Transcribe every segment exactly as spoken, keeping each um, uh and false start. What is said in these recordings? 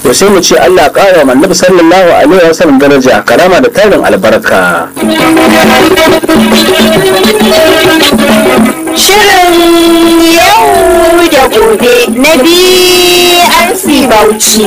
to sai mu ce Allah ya ƙara wa annabi sallallahu alaihi wasallam daraja karama da tarin albarka. Shirin yau da gobe na B R C Bauchi.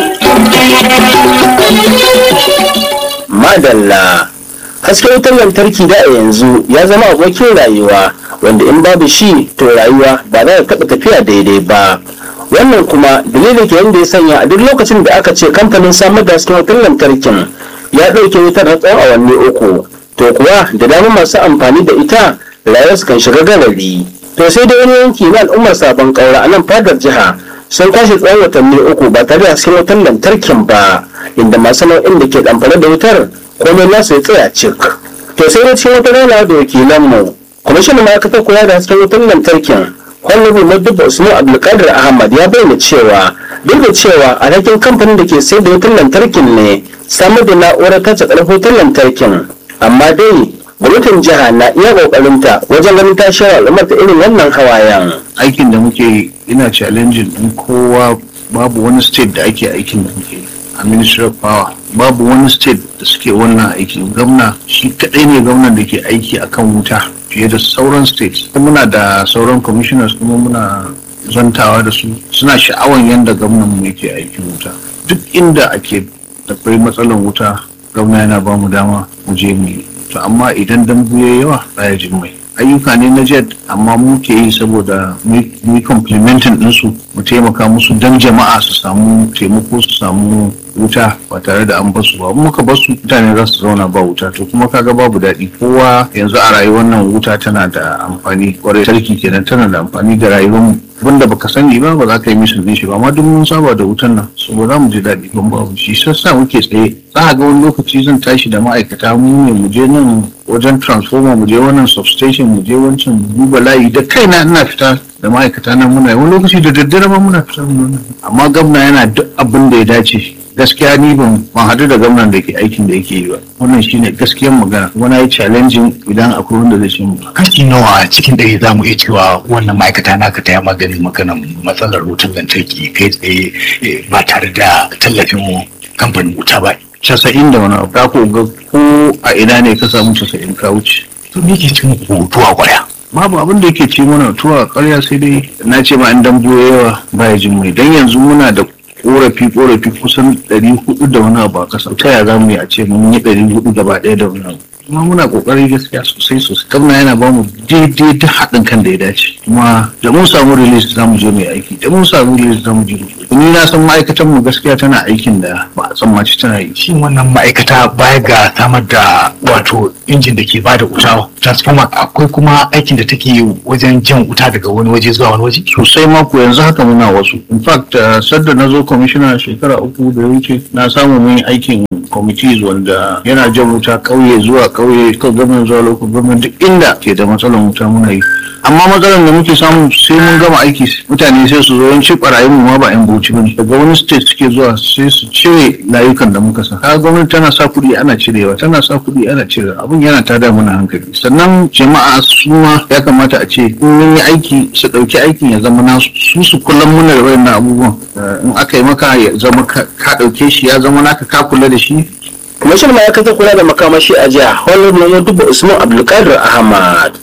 Madalla, hasken wutar lantarki da a yanzu ya zama abokin rayuwa wanda in babu shi to rayuwa ba za ta taɓa tafiya daidai ba. Wannan kuma dalilin ke yadda ya sanya a duk lokacin da aka ce kamfanin samar da hasken wutar lantarkin ya ɗauke wutar na tsawon awanni uku, to kuwa da dama masu amfani da ita rayuwarsu kan shiga garari. To sai da wani yanki na al'ummar Sabon Kaura a nan fadar jiha sun kwashe tsawon watanni uku ba tare da hasken wutar lantarkin ba, inda masu nau'in da ke ɗamfare da wutar komai nasu ya tsaya cik. To sai da cikin wata rana da wakilanmu kwamishinan ma'aikatar kula da hasken wutar lantarkin Honorable Modibo Usman Abdulkadir Ahmad ya bayyana cewa duk da cewa alhakin kamfanin da ke sayar da wutar lantarkin ne samar da na'urar tace ƙarfin wutar lantarkin, amma dai gwamnatin jiha na iya ƙoƙarinta wajen ganin ta shirya al'ummar ta irin wannan hawayen. Aikin da muke ina challenging din kowa, babu wani state da ake aikin da muke a Ministry of Power, babu wani state da suke wannan aikin. Gwamna shi kadai ne gwamnan da ke aiki akan wuta fiye da sauran states. Muna da sauran commissioners kuma muna zantawa da su, suna sha'awan yadda gwamnan mu yake aikin wuta. Duk inda ake da kai matsalan wuta gwamna yana ba mu dama mu je mu yi. To amma idan dambu ya yawa baya jin mai. Ayyuka ne na jet amma muke yi saboda mu yi complementing ɗinsu, mu taimaka musu don jama'a su samu taimako, su samu wuta ba tare da an basu ba. Muka basu mutane za su zauna ba wuta, to kuma kaga babu daɗi. Kowa yanzu a rayuwar nan wuta tana da amfani kwarai, sarki kenan tana da amfani ga rayuwar mu. Wanda baka sani ba ba za ka yi misalin shi ba, amma duk mun saba da wutan nan, so ba za mu ji daɗi ban babu shi. Sassa muke tsaye, za ga wani lokaci zan tashi da ma'aikata mu ne mu je nan wajen transformer, mu je wannan substation, mu je wancan duba layi, da kaina ina fita da ma'aikata nan muna wani lokaci da daddare ma muna fita mun. Amma gwamna yana duk abin da ya dace. Gaskiya ni ban ban hadu da gwamnan da ke aikin da yake yi ba, wannan shine gaskiyar magana. Wani yi challenging idan akwai wanda zai ce mu kashi nawa cikin ɗari za mu iya cewa wannan ma'aikata naka ta yi maganin maganan matsalar wutar lantarki kai tsaye ba tare da tallafin mu kamfanin wuta ba. Casa'in da wani abu, ko ga ko a ina ne ka samu casa'in ka wuce. To me ke cin tuwa kwarya? Babu abin da yake ci mana tuwa ƙarya, sai dai na ce ma in dambu yawa baya jin mai. Dan yanzu muna da korafi korafi kusan ɗari hudu da wani abu a ƙasa. Ta yaya za mu yi a ce mun yi ɗari hudu gaba ɗaya da wani abu? Kuma muna ƙoƙari gaskiya sosai sosai. Gwamna yana ba mu daidai da haɗin kan da ya dace. Kuma da mun samu release za mu je mai aiki, da mun samu release za mu je. Ni na san ma'aikatan mu gaskiya tana aikin da ba a tsammaci tana yi. Shin wannan ma'aikata baya ga samar da wato injin da ke ba da wuta transformer, akwai kuma aikin da take wajen jan wuta daga wani waje zuwa wani waje? Sosai mako yanzu haka muna wasu. In fact sadda na zo commissioner shekara uku da ya wuce na samu mun yi aikin committees wanda yana jan wuta ƙauye zuwa ƙauye, ko gwamnati zuwa local government, duk inda ke da matsalar wuta muna yi. Amma matsalar da muke samu sai mun gama aiki mutane sai su zo yanci barayin mu ma ba yan bauchi bane, daga wani state suke zuwa sai su cire layukan da muka sa. Kaga gwamnati tana sa kuɗi ana cirewa, tana sa kuɗi ana cirewa, abun yana tada mana hankali. Sannan jama'a su ma ya kamata a ce in mun yi aiki su ɗauki aikin ya zama nasu, su su kullum muna da wayannan abubuwan. In aka yi maka ya zama ka ɗauke shi ya zama naka ka kula da shi. Kwamishin ma'aikatar kula da makamashi a jiha Honorable Modibo Usman Abdulkadir Ahmad.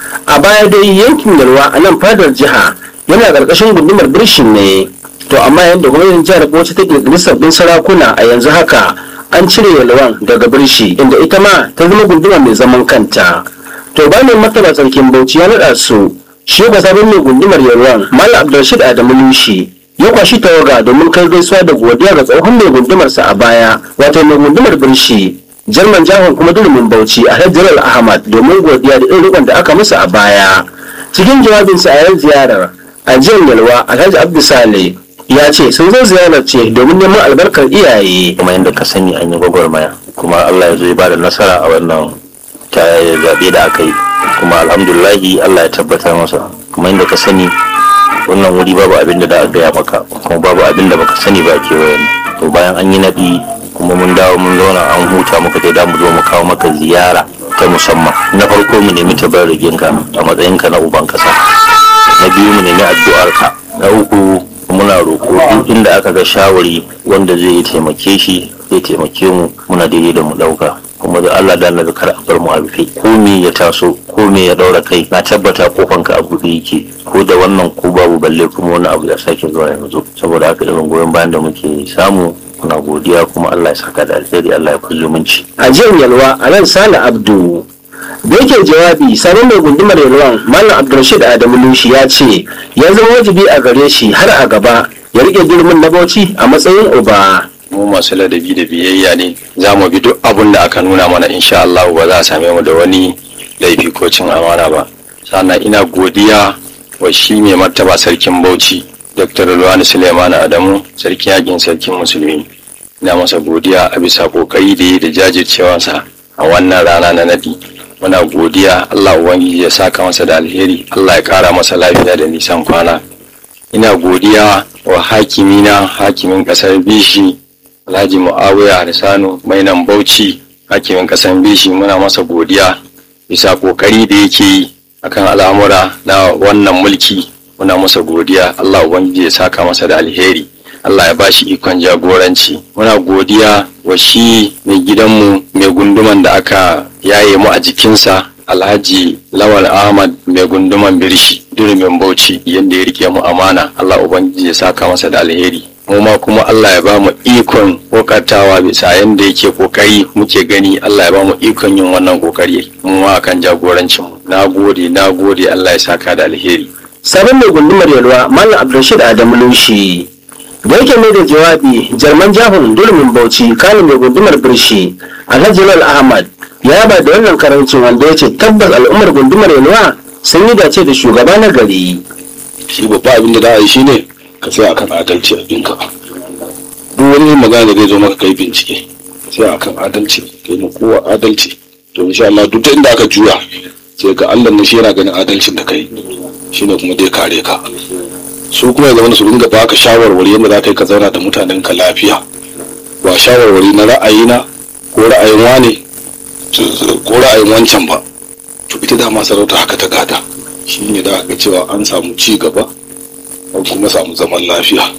A baya dai yankin Yalwa a nan fadar jiha yana ƙarƙashin gundumar Birshin ne. To amma yadda gwamnatin jihar Bauchi ta ƙirƙiri sabbin sarakuna a yanzu haka an cire Yalwan daga Birshi, inda ita ma ta zama gunduma mai zaman kanta. To ba mai martaba sarkin Bauchi ya naɗa su shi ba sabon mai gundumar Yalwan Malam Abdulrashid Adamu Lushi ya kwashi tawaga domin kai gaisuwa da godiya ga tsohon mai gundumarsa a baya, wato mai gundumar Birshi Jarman Jahon kuma Dulumin Bauchi a Hajjar Ahmad, domin godiya da irin rikon da aka musu a baya. Cikin jawabinsa a yan ziyarar ajiyar Yalwa, Alhaji Abdu Sale ya ce sun zo ziyarar ce domin neman albarkar iyaye. Kuma yadda ka sani an yi gwagwarmaya, kuma Allah ya zo ya bada nasara a wannan ta zaɓe da aka yi, kuma alhamdulillahi Allah ya tabbatar masa. Kuma yadda ka sani wannan wuri babu abin da da gaya maka, kuma babu abin da baka sani ba kewayen. To bayan an yi naɗi kuma mun dawo mun zauna an huta, muka je da mu zo mu kawo maka ziyara ta musamman. Na farko mu nemi tabarrukinka a matsayinka na uban kasa, na biyu mu nemi addu'arka, na uku muna roƙo duk inda aka ga shawari wanda zai taimake shi zai taimake mu muna daidai da mu ɗauka kuma da Allah da Allah kar a bar mu a rufe ko me ya taso ko me ya daura kai na tabbata kofanka a buɗe yake ko da wannan ko babu balle kuma wani abu ya sake zuwa yanzu saboda haka irin goyon bayan da muke samu muna godiya kuma Allah ya saka da alheri Allah ya fi zumunci. A jiyar Yalwa a nan Sale Abdu da yake jawabi sabon mai gundumar Yalwan Malam Abdulrashid Adamu Lushi ya ce ya zama wajibi a gare shi har a gaba ya rike girman na Bauchi a matsayin uba. Mu masu ladabi da biyayya ne za mu bi duk abin da aka nuna mana insha Allah ba za a same mu da wani laifi ko cin amana ba. Sannan ina godiya wa shi mai martaba sarkin Bauchi Dr. Luwani Suleiman Adamu sarkin yakin sarkin musulmi. Ina masa godiya a bisa kokari da yi da jajircewansa a wannan rana na nadi. Muna godiya Allah ubangiji ya saka masa da alheri, Allah ya kara masa lafiya da nisan kwana. Ina godiya wa hakimina hakimin kasar Bishi Alhaji Muawiya Harsano Mainan Bauchi hakimin kasar Bishi muna masa godiya bisa kokari da yake yi akan al'amura na wannan mulki. Muna masa godiya Allah ubangiji ya saka masa da alheri, Allah ya bashi ikon jagoranci. Muna godiya wa shi mai gidanmu mai gunduman da aka yaye mu a jikinsa Alhaji Lawal Ahmad mai gunduman Birshi Durumin Bauchi yanda ya rike mu amana. Allah ubangiji ya saka masa da alheri, mu ma kuma Allah ya ba mu ikon kokatawa bisa yanda yake kokari muke gani. Allah ya ba mu ikon yin wannan kokari mu ma akan jagorancin mu. Nagode nagode Allah ya saka da alheri. Sabon mai gundumar Yalwa Malam Abdulrashid Adamu Lushi da yake mai da jawabi Jarman Jahun Durumin Bauchi Kano mai gundumar Birshi Alhaji Lawal Ahmad ya ba da wannan karancin wanda ya ce tabbas al'ummar gundumar Yalwa sun yi dace da shugaba na gari. Shi babba abin da za a yi shine ka tsaya akan adalci a ɗinka. Duk wani magana da zai zo maka kai bincike ka tsaya akan adalci kai mu kowa adalci to insha Allah duk ta inda aka juya sai ga Allah ne shi yana ganin adalcin da kai shine kuma dai kare ka. Su kuma ya zama su dinga baka shawarwari yadda za ka yi ka zauna da mutanen ka lafiya, ba shawarwari na ra'ayina ko ra'ayin wane ko ra'ayin wancan ba. To ita dama sarauta haka ta gada shi ne da aka cewa an samu ci gaba an kuma samu zaman lafiya.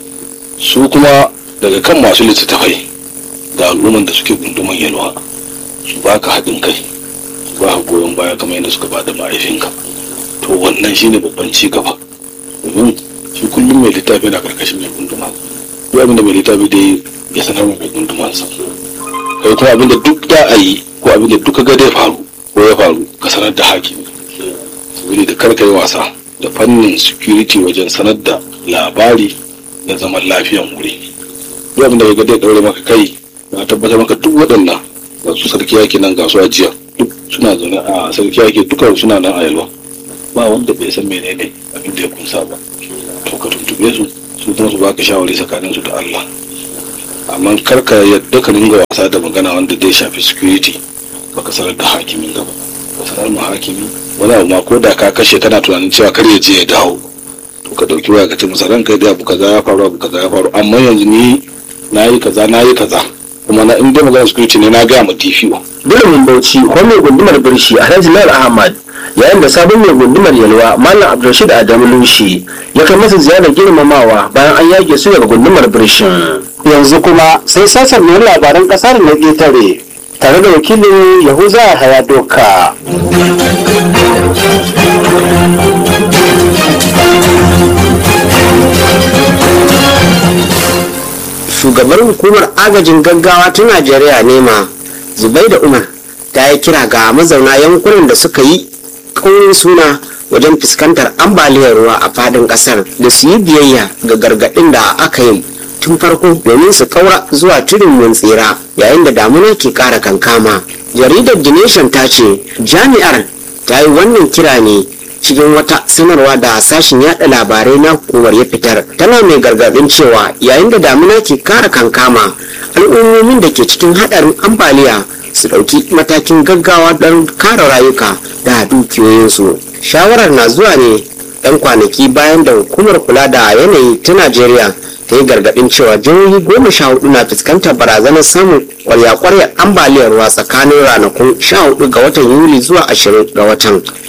Su kuma daga kan masu littattafai da al'umman da suke gunduman Yalwa su baka haɗin kai su ba goyon baya kamar yadda suka ba da mahaifinka. To wannan shine babban ci gaba domin shi kullum mai littafi na karkashin mai gunduma. Duk abin da mai littafi dai ya sanar mai gundumansa, kai kuma abin da duk da a yi ko abin da duka ga dai faru ko ya faru ka sanar da hakimi saboda da karka yi wasa da fannin security wajen sanar da labari na zaman lafiyan wuri. Duk abin da ga dai daure maka kai na tabbatar maka duk waɗannan ga su sarki yake nan ga su ajiya duk suna zaune a sarki yake duka suna nan a Yalwa ba wanda bai san menene abin da ya kunsa ba. To ka tuntube su su kuma su baka shawari tsakanin su da Allah, amma karka yadda ka dinga wasa da magana wanda zai shafi security baka sanar da hakimin gaba ka sanar ma hakimi wani abu ma ko da ka kashe kana tunanin cewa kar ya je ya dawo to ka dauki waya ka ce masa ranka da abu kaza ya faru abu kaza ya faru amma yanzu ni nayi kaza nayi kaza kuma na inda magana security ne na ga mu D P O. Durumin Bauchi ko mai gundumar Birshi Alhaji Lawal Ahmad yayin da sabon mai gundumar Yalwa Malam Abdulrashid Adamu Lushi ya kai masa ziyarar girmamawa bayan an yage su daga gundumar Birshin. Yanzu kuma sai sassan mai labaran kasar na ƙetare tare da wakilin Yahuza Haya Doka. Shugabar hukumar agajin gaggawa ta Najeriya nema Zubaida Umar ta yi kira ga mazauna yankunan da suka yi kaurin suna wajen fuskantar ambaliyar ruwa a fadin kasar da su yi biyayya ga gargaɗin da aka yi tun farko domin su kaura zuwa tudun mun tsira yayin da damuna ke ƙara kankama. Jaridar The Nation ta ce jami'ar ta yi wannan kira ne cikin wata sanarwa da sashen yada labarai na hukumar ya fitar, tana mai gargadin cewa yayin da damuna ke kara kankama al'ummomin da ke cikin hadarin ambaliya su dauki matakin gaggawa don kare rayuka da dukiyoyinsu. Shawarar na zuwa ne yan kwanaki bayan da hukumar kula da yanayi ta Najeriya ta yi gargadin cewa jihohi goma sha hudu na fuskantar barazanar samun kwarya-kwarya ambaliyar ruwa tsakanin ranakun sha hudu ga watan Yuli zuwa ashirin ga watan.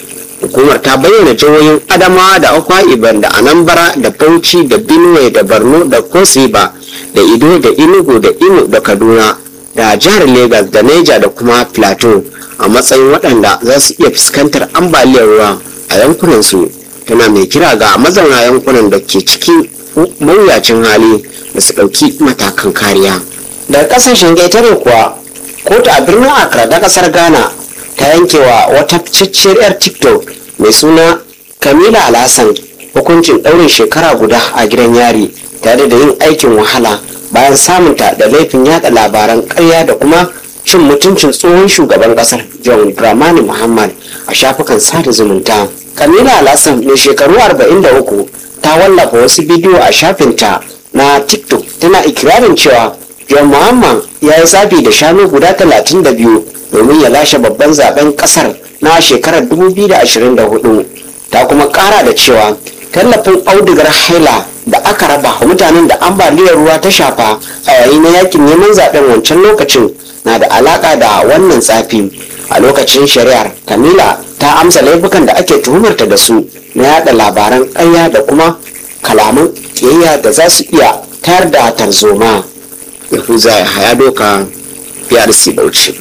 hukumar ta bayyana jihohin adamawa da akwa ibom da anambra da bauchi da benue da borno da kosiba da ido da enugu da imo da kaduna da jihar lagos da niger da kuma plateau a matsayin waɗanda za su iya fuskantar ambaliyar ruwa a yankunansu. Tana mai kira ga mazauna yankunan da ke cikin mawuyacin hali da su ɗauki matakan kariya. Daga ƙasashen ƙetare kuwa kotu a birnin accra ta ƙasar ghana ta yankewa wata ficacciyar 'yar tiktok mai suna kamila alhassan hukuncin ɗaurin shekara guda a gidan yari tare da yin aikin wahala bayan samunta da laifin yada labaran ƙarya da kuma cin mutuncin tsohon shugaban ƙasar john dramani muhammad a shafukan sada zumunta. Kamila Alhassan mai shekaru arba'in da uku ta wallafa wasu bidiyo a shafinta na TikTok tana ikirarin cewa John Muhammad ya yi zabi da shanu guda talatin da biyu domin ya lashe babban zaben kasar na shekarar dubu biyu da ashirin da hudu. Ta kuma kara da cewa tallafin audugar haila da aka raba wa mutanen da ambaliyar ruwa ta shafa a yayin na yakin neman zaben wancan lokacin na da alaka da wannan tsafi. A lokacin shari'ar, Kamila ta amsa laifukan da ake tuhumarta da su na yada labaran ƙarya da kuma kalaman ƙiyayya da za su iya tayar da tarzoma. Yahuza ya haya doka P R C Bauchi.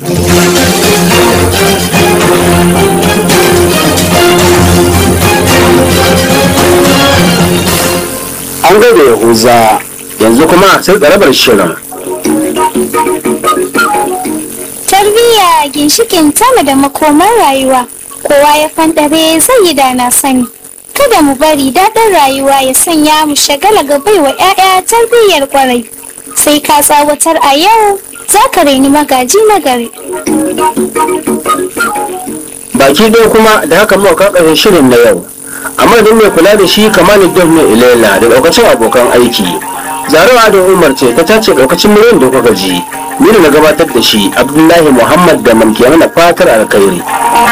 An gaida Yahuza, yanzu kuma sai tsarabar shirin. Tarbiyya ginshikin tama da makomar rayuwa, kowa ya fandare zai yi da na sani. Kada mu bari daɗin rayuwa ya sanya mu shagala ga baiwa 'ya'ya tarbiyyar kwarai. Sai ka tsawatar a yau, za ka raini magaji na gari. Baki ɗaya kuma da haka muka kakashin shirin na yau. Amma don mai kula da shi Kamaluddin mai Ilela da ɗaukacin abokan aiki. Zarawa da Umar ce ta tace ɗaukacin miliyan da kuka ji. Ni da na gabatar da shi Abdullahi Muhammad da Manke mana fatar alkhairi.